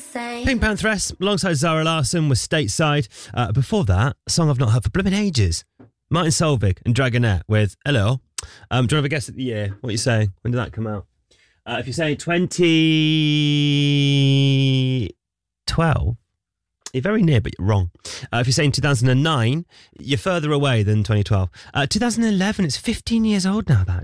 Pink Pantheress alongside Zara Larsson was Stateside. Before that, a song I've not heard for blooming ages. Martin Solveig and Dragonette with Hello. Do you want to have a guess at the year? What are you saying? When did that come out? If you're saying 2012, you're very near, but you're wrong. If you're saying 2009, you're further away than 2012. 2011, it's 15 years old now, that.